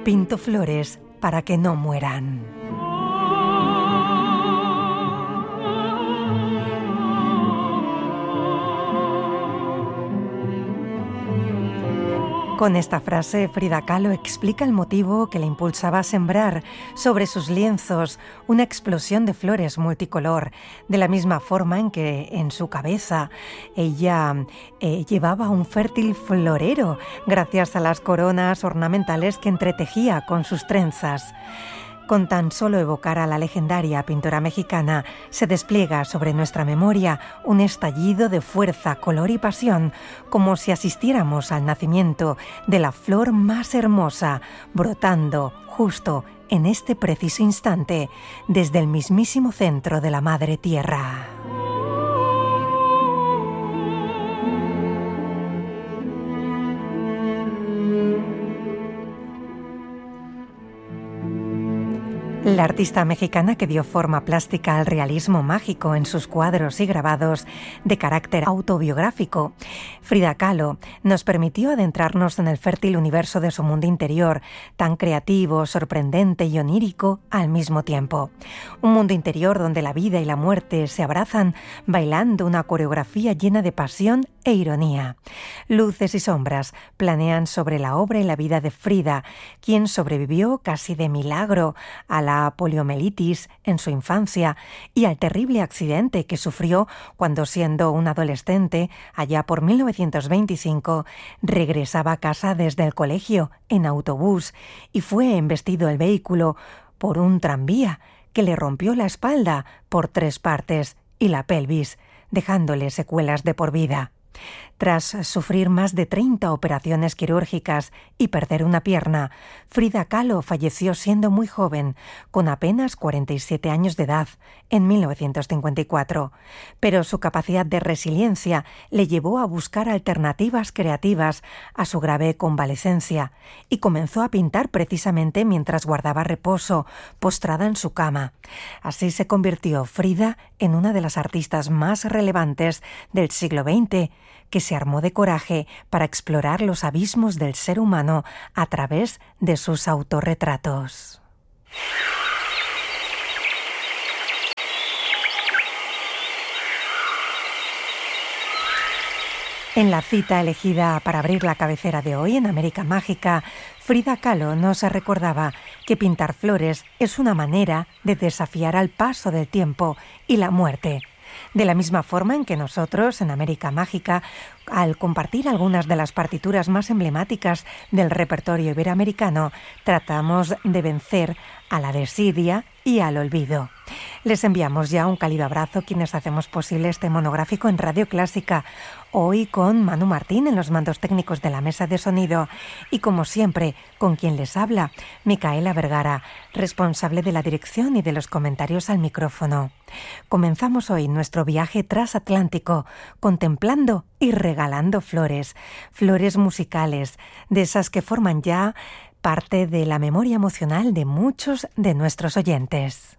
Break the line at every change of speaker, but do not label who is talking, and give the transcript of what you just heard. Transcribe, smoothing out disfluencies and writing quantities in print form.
pinto flores para que no mueran. Con esta frase, Frida Kahlo explica el motivo que le impulsaba a sembrar sobre sus lienzos una explosión de flores multicolor, de la misma forma en que en su cabeza ella llevaba un fértil florero gracias a las coronas ornamentales que entretejía con sus trenzas. Con tan solo evocar a la legendaria pintora mexicana, se despliega sobre nuestra memoria un estallido de fuerza, color y pasión, como si asistiéramos al nacimiento de la flor más hermosa, brotando justo en este preciso instante, desde el mismísimo centro de la Madre Tierra. La artista mexicana que dio forma plástica al realismo mágico en sus cuadros y grabados de carácter autobiográfico, Frida Kahlo, nos permitió adentrarnos en el fértil universo de su mundo interior, tan creativo, sorprendente y onírico al mismo tiempo. Un mundo interior donde la vida y la muerte se abrazan bailando una coreografía llena de pasión e ironía. Luces y sombras planean sobre la obra y la vida de Frida, quien sobrevivió casi de milagro a la poliomielitis en su infancia y al terrible accidente que sufrió cuando, siendo un adolescente, allá por 1925, regresaba a casa desde el colegio en autobús y fue embestido el vehículo por un tranvía que le rompió la espalda por 3 partes y la pelvis, dejándole secuelas de por vida. Tras sufrir más de 30 operaciones quirúrgicas y perder una pierna, Frida Kahlo falleció siendo muy joven, con apenas 47 años de edad, en 1954. Pero su capacidad de resiliencia le llevó a buscar alternativas creativas a su grave convalecencia y comenzó a pintar precisamente mientras guardaba reposo, postrada en su cama. Así se convirtió Frida en una de las artistas más relevantes del siglo XX, que se armó de coraje para explorar los abismos del ser humano a través de sus autorretratos. En la cita elegida para abrir la cabecera de hoy en América Mágica, Frida Kahlo nos recordaba que pintar flores es una manera de desafiar al paso del tiempo y la muerte. De la misma forma en que nosotros, en América Mágica, al compartir algunas de las partituras más emblemáticas del repertorio iberoamericano, tratamos de vencer a la desidia y al olvido. Les enviamos ya un cálido abrazo quienes hacemos posible este monográfico en Radio Clásica, hoy con Manu Martín en los mandos técnicos de la mesa de sonido y, como siempre, con quien les habla, Micaela Vergara, responsable de la dirección y de los comentarios al micrófono. Comenzamos hoy nuestro viaje transatlántico, contemplando y regalando flores, flores musicales, de esas que forman ya parte de la memoria emocional de muchos de nuestros oyentes.